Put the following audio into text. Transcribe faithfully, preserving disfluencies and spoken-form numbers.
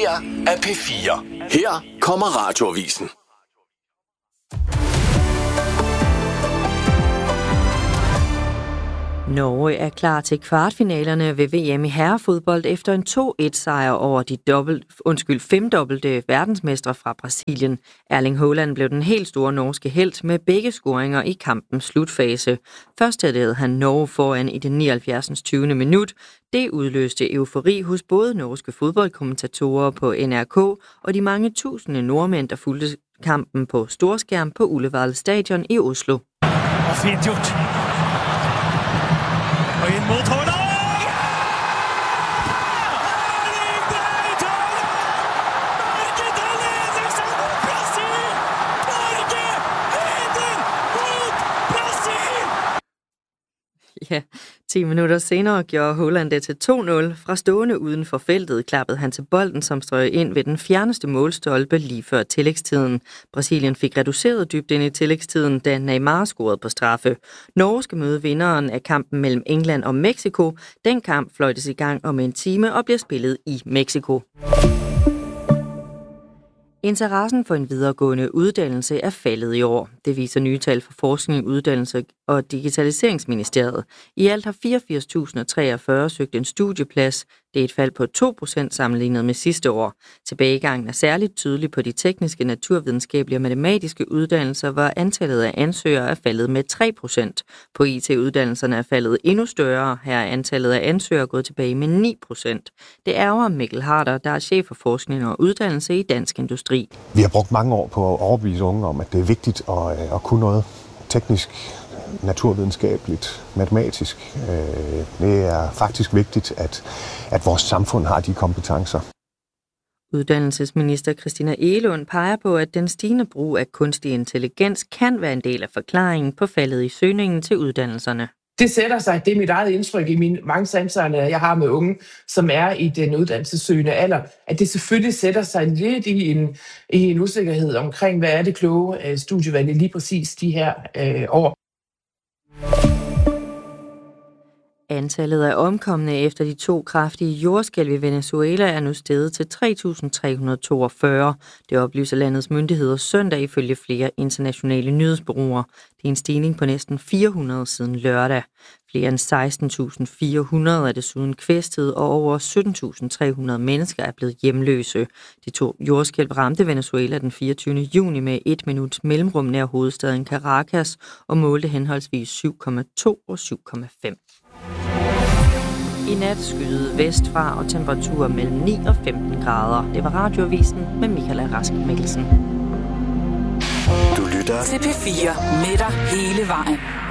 her er P fire. Her kommer Radioavisen. Norge er klar til kvartfinalerne ved V M i herrefodbold efter en to-et sejr over de dobbelt, undskyld, femdobbelte verdensmestre fra Brasilien. Erling Haaland blev den helt store norske helt med begge scoringer i kampens slutfase. Først havde han Norge foran i det nioghalvfjerds tyvende minut. Det udløste eufori hos både norske fodboldkommentatorer på N R K og de mange tusinde nordmænd, der fulgte kampen på storskærm på Ullevål Stadion i Oslo. Og fint gjort. Og ind mod Haaland! Ja! Erling Braut Haaland! Norge tar ledelsen mot Brasil! Norge leder mot Brasil! Ja, ti minutter senere gjorde Haaland det til to nul. Fra stående uden for feltet klappede han til bolden, som strøg ind ved den fjerneste målstolpe lige før tillægstiden. Brasilien fik reduceret dybt ind i tillægstiden, da Neymar scorede på straffe. Norge skal møde vinderen af kampen mellem England og Mexico. Den kamp fløjtes i gang om en time og bliver spillet i Mexico. Interessen for en videregående uddannelse er faldet i år. Det viser nye tal fra Forskning, Uddannelse og Digitaliseringsministeriet. I alt har fireogfirs tusind treogfyrre søgt en studieplads. Det er et fald på to procent sammenlignet med sidste år. Tilbagegangen er særligt tydelig på de tekniske, naturvidenskabelige og matematiske uddannelser, hvor antallet af ansøgere er faldet med tre procent. På I T-uddannelserne er faldet endnu større. Her er antallet af ansøgere gået tilbage med ni procent. Det ærger Mikkel Harder, der er chef for forskning og uddannelse i Dansk Industri. Vi har brugt mange år på at overbevise unge om, at det er vigtigt at, at kunne noget teknisk, naturvidenskabeligt, matematisk. Det er faktisk vigtigt, at, at vores samfund har de kompetencer. Uddannelsesminister Christina Egelund peger på, at den stigende brug af kunstig intelligens kan være en del af forklaringen på faldet i søgningen til uddannelserne. Det sætter sig, det er mit eget indtryk i mine mange samtaler, jeg har med unge, som er i den uddannelsessøgende alder, at det selvfølgelig sætter sig lidt i en, i en usikkerhed omkring, hvad er det kloge studievalg lige præcis de her øh, år. Antallet af omkomne efter de to kraftige jordskælv i Venezuela er nu steget til tre tusind tre hundrede og toogfyrre. Det oplyser landets myndigheder søndag ifølge flere internationale nyhedsbureauer. Det er en stigning på næsten fire hundrede siden lørdag. Flere end seksten tusind fire hundrede er desuden kvæstet, og over sytten tusind tre hundrede mennesker er blevet hjemløse. De to jordskælv ramte Venezuela den fireogtyvende juni med et minuts mellemrum nær hovedstaden Caracas og målte henholdsvis syv komma to og syv komma fem. I nat skyede vestfra og temperaturer mellem ni og femten grader. Det var Radioavisen med Michael Rask Mikkelsen. Du lytter til P fire med dig hele vejen.